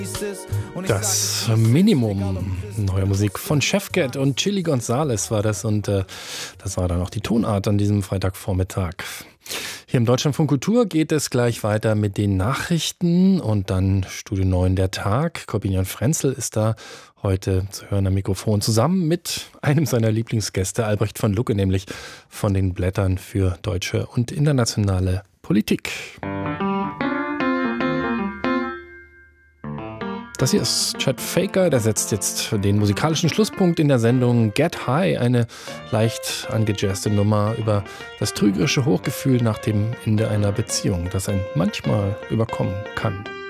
Das Minimum. Neue Musik von Chefcat und Chili Gonzales war das und das war dann auch die Tonart an diesem Freitagvormittag. Hier im Deutschlandfunk Kultur geht es gleich weiter mit den Nachrichten und dann Studio 9 der Tag. Corbinian Frenzel ist da heute zu hören am Mikrofon zusammen mit einem seiner Lieblingsgäste, Albrecht von Lucke, nämlich von den Blättern für deutsche und internationale Politik. Das hier ist Chet Faker, der setzt jetzt den musikalischen Schlusspunkt in der Sendung Get High, eine leicht angejazzte Nummer über das trügerische Hochgefühl nach dem Ende einer Beziehung, das einen manchmal überkommen kann.